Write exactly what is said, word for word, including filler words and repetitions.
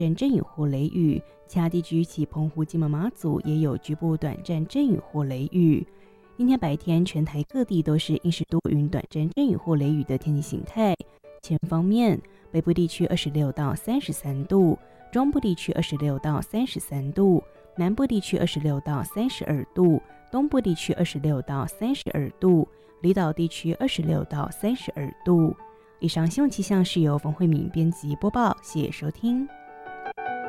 阵阵雨或雷雨，其他地区及澎湖、金门、马祖也有局部短暂阵雨或雷雨。今天白天全台各地都是阴时多云、短暂阵雨或雷雨的天气形态。气温方面，北部地区二十六到三十三度，中部地区二十六到三十三度，南部地区二十六到三十二度，东部地区二十六到三十二度，离岛地区二十六到三十二度。以上新闻气象是由冯慧敏编辑播报，谢谢收听。